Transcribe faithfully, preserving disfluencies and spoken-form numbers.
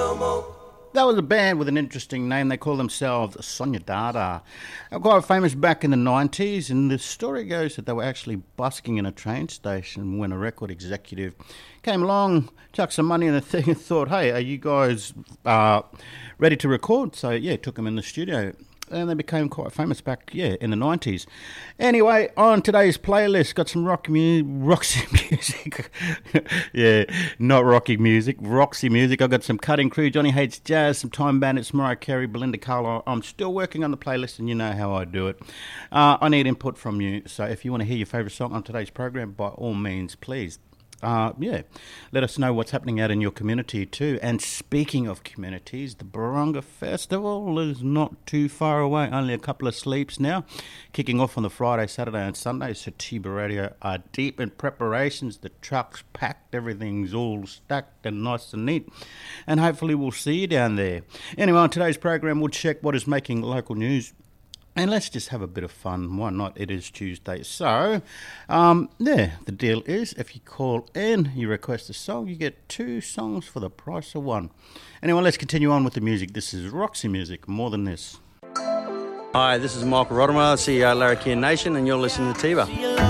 That was a band with an interesting name. They call themselves Sonia Dada. They were quite famous back in the nineties, and the story goes that they were actually busking in a train station when a record executive came along, chucked some money in the thing and thought, hey, are you guys uh, ready to record? So, yeah, took them in the studio. And they became quite famous back, yeah, in the nineties. Anyway, on today's playlist, got some rock mu- Roxy music. yeah, not rocky music, Roxy music. I've got some Cutting Crew, Johnny Hates Jazz, some Time Bandits, Mariah Carey, Belinda Carlisle. I'm still working on the playlist, and you know how I do it. Uh, I need input from you, so if you want to hear your favourite song on today's program, by all means, please. Uh, yeah, let us know what's happening out in your community too. And speaking of communities, the Barunga Festival is not too far away, only a couple of sleeps now. Kicking off on the Friday, Saturday and Sunday. So Tiba Radio are deep in preparations. The truck's packed, everything's all stacked and nice and neat. And hopefully we'll see you down there. Anyway, on today's program, we'll check what is making local news. And let's just have a bit of fun. Why not? It is Tuesday. So, um, yeah, the deal is if you call in, you request a song, you get two songs for the price of one. Anyway, let's continue on with the music. This is Roxy Music, More Than This. Hi, this is Michael Rodimer, C E O of Larrakia Nation, and you're listening to Tiba.